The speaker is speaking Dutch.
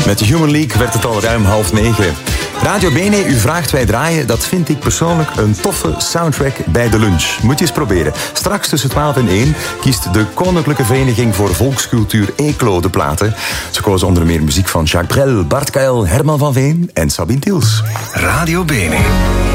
Met de Human League werd het al ruim 8:30. Radio Bene, u vraagt, wij draaien. Dat vind ik persoonlijk een toffe soundtrack bij de lunch. Moet je eens proberen. Straks tussen 12 en 1 kiest de Koninklijke Vereniging voor Volkscultuur Eeklo de platen. Ze kozen onder meer muziek van Jacques Brel, Bart Kael, Herman van Veen en Sabine Tiels. Radio Bene.